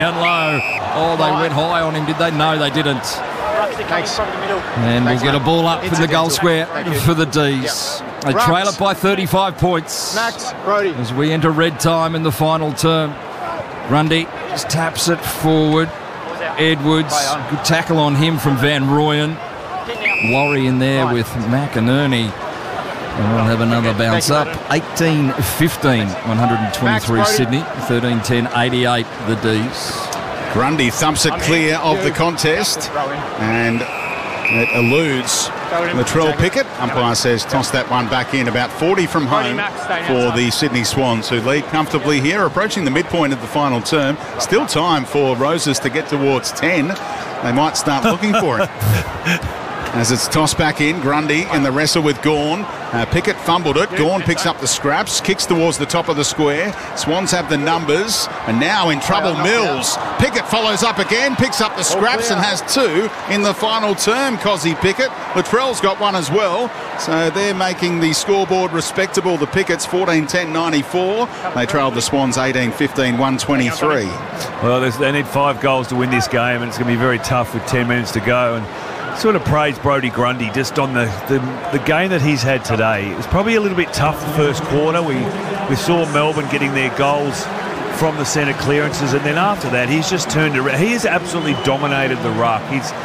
Down low. Oh, they went high on him, did they? No, they didn't. Thanks. And we'll get a ball up from the goal square for the D's. They trail it by 35 points as we enter red time in the final term. Grundy just taps it forward. Edwards, good tackle on him from Van Rooyen. Laurie in there with McInerney. And we'll have another bounce up. 18-15, 123 Sydney. 13-10, 88 the D's. Grundy thumps it clear of the contest, and it eludes Latrell Pickett. Umpire says toss that one back in. About 40 from home for the Sydney Swans, who lead comfortably here, approaching the midpoint of the final term. Still time for Roses to get towards 10. They might start looking for it. As it's tossed back in, Grundy in the wrestle with Gawn. Pickett fumbled it. Gawn picks up the scraps, kicks towards the top of the square. Swans have the numbers, and now in trouble Mills. Pickett follows up again, picks up the scraps and has two in the final term, Cozzy Pickett. Latrell's got one as well, so they're making the scoreboard respectable. The Picketts 14-10-94. They trailed the Swans 18-15, 123. Well, they need 5 goals to win this game, and it's going to be very tough with 10 minutes to go. And sort of praise Brodie Grundy just on the game that he's had today. It was probably a little bit tough the first quarter. We saw Melbourne getting their goals from the centre clearances, and then after that he's just turned around. He has absolutely dominated the ruck.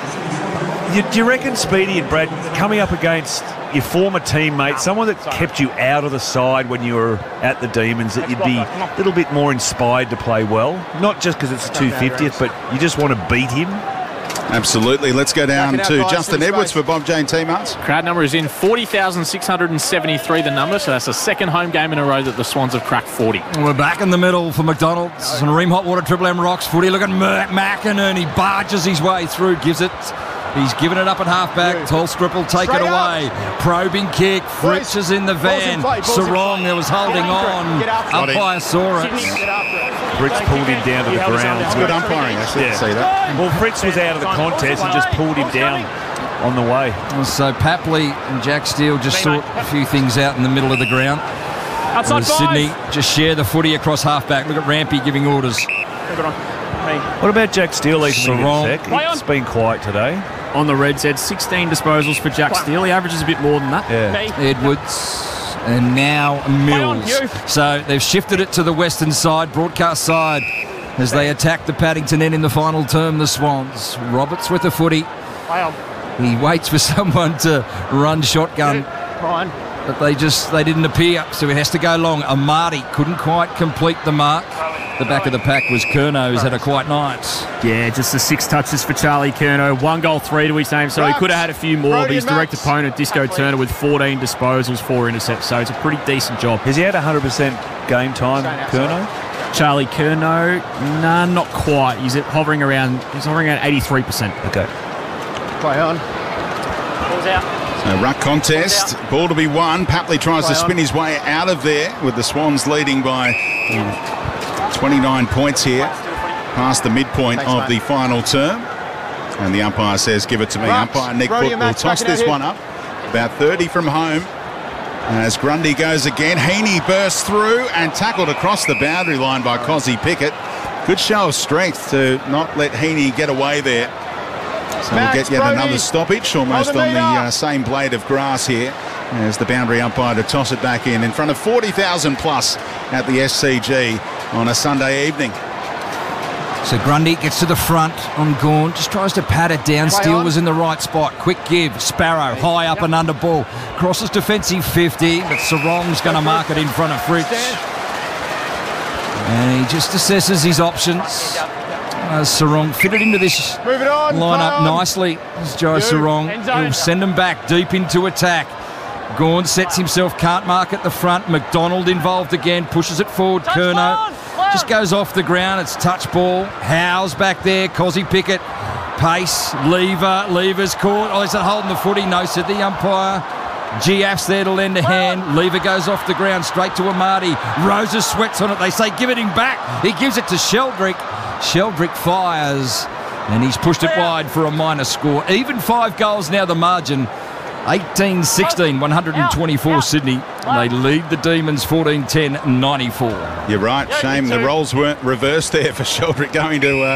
Do you reckon, Speedy and Brad, coming up against your former teammate, someone that kept you out of the side when you were at the Demons, that you'd be a little bit more inspired to play well? Not just because it's the 250th, but you just want to beat him? Absolutely. Let's go down to Justin Edwards for Bob Jane Teamarts. Crowd number is in 40,673 the number, so that's the second home game in a row that the Swans have cracked 40. We're back in the middle for McDonald's and Ream Hot Water Triple M Rocks footy. Look at McInerney, barges his way through, gives it. He's given it up at half-back. Tolstrup will take it away. Probing kick. Fritz is in the van. Sarong, there was holding on. Umpire saw it. Fritz pulled him down to the ground. It's good umpiring, I see that. Well, Fritz was out of the contest and just pulled him down on the way. So Papley and Jack Steele just sort a few things out in the middle of the ground. Outside Sydney just share the footy across half-back. Look at Rampy giving orders. What about Jack Steele? He's been quiet today. On the Reds, had 16 disposals for Jack Steele. He averages a bit more than that. Yeah. Edwards and now Mills. So they've shifted it to the western side, broadcast side, as they attack the Paddington end in the final term, the Swans. Roberts with the footy. He waits for someone to run shotgun. But they didn't appear, so it has to go long. Amati couldn't quite complete the mark. The back of the pack was Curnow, who's had a quiet night. Yeah, just the 6 touches for Charlie Curnow. 1 goal, 3 to his name, so he could have had a few more, but his direct opponent, Disco Turner, with 14 disposals, 4 intercepts, so it's a pretty decent job. Has he had 100% game time, Curnow? Charlie Curnow, nah, not quite. He's hovering around 83%. Okay. Play on. Ball's out. So ruck contest, ball to be won. Papley tries to spin his way out of there with the Swans leading by 29 points here, past the midpoint of the final term. And the umpire says, give it to me. Umpire Nick Book will toss this one up. About 30 from home. As Grundy goes again, Heaney bursts through and tackled across the boundary line by Cozzy Pickett. Good show of strength to not let Heaney get away there. So we'll get yet another stoppage, almost on the same blade of grass here, as the boundary umpire to toss it back in front of 40,000 plus at the SCG on a Sunday evening. So Grundy gets to the front on Gawn, just tries to pat it down. Steele was in the right spot. Quick give. Sparrow high up and under ball. Crosses defensive 50, but Sarong's going to mark it in front of Fritz. And he just assesses his options. Sarong fitted into this lineup nicely. As Joe Sarong will send him back deep into attack. Gawn sets himself, can't mark at the front. McDonald involved again, pushes it forward. Curnow just goes off the ground. It's touch ball. Howes back there. Cozzy Pickett. Pace. Lever's caught. Oh, is it holding the footy? No, said the umpire. Giaf's there to lend a hand. Lever goes off the ground straight to Amati. Rosa sweats on it. They say give it him back. He gives it to Sheldrick. Sheldrick fires, and he's pushed it wide for a minor score. Even 5 goals now the margin 18-16, 124 Sydney. They lead the Demons 14-10, 94. You're right. Shame the roles weren't reversed there for Sheldrick going to